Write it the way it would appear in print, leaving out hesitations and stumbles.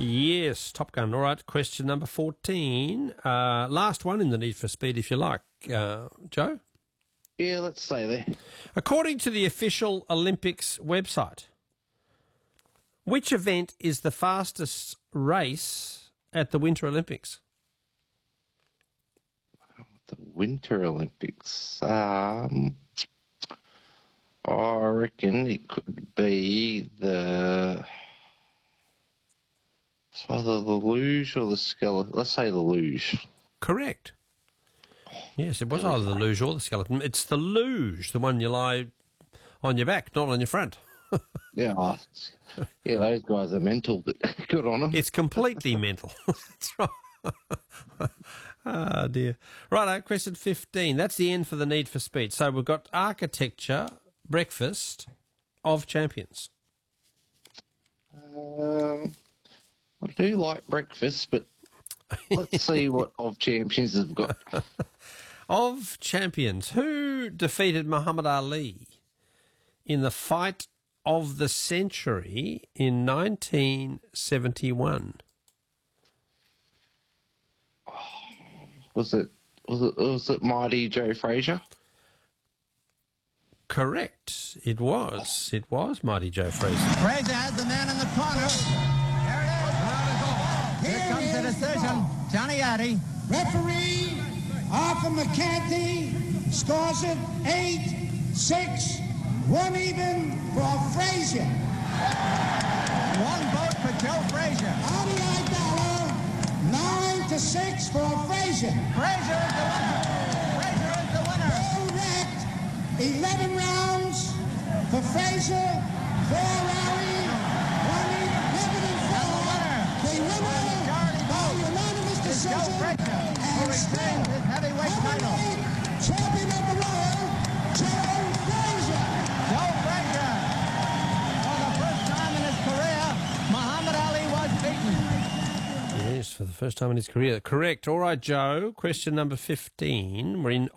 Yes, Top Gun. All right, question number 14. Last one in the Need for Speed, if you like. Joe? Yeah, let's stay there. According to the official Olympics website, which event is the fastest race at the Winter Olympics? The Winter Olympics. I reckon it could be it's either the luge or the skeleton. Let's say the luge. Correct. Yes, it was either the luge or the skeleton. It's the luge, the one you lie on your back, not on your front. Yeah, those guys are mental, but good on them. It's completely mental. That's right. Oh, dear. Righto, question 15. That's the end for the Need for Speed. So we've got architecture, breakfast of champions. I do like breakfast, but let's see what of champions have got. Of champions, who defeated Muhammad Ali in the fight of the century in 1971? Was it Mighty Joe Frazier? Correct. It was. It was Mighty Joe Frazier. Frazier has the man in the corner. There it is. Here comes the decision. Johnny Addy. Referee Arthur McCarthy scores it 8-6. 1 even for Frazier. 1 vote for Joe Frazier. Adi Idala, 9-6 for Frazier. Frazier is the winner. Frazier is the winner. All wrapped, 11 rounds for Frazier, 4 Rowley, 1 11 and 4. The winner by unanimous decision Joe Frazier, who retains his heavyweight title. Champion of the world, Joe Frazier. Joe Frazier. For the first time in his career, Muhammad Ali was beaten. Yes, for the first time in his career. Correct. All right, Joe. Question number 15. We're in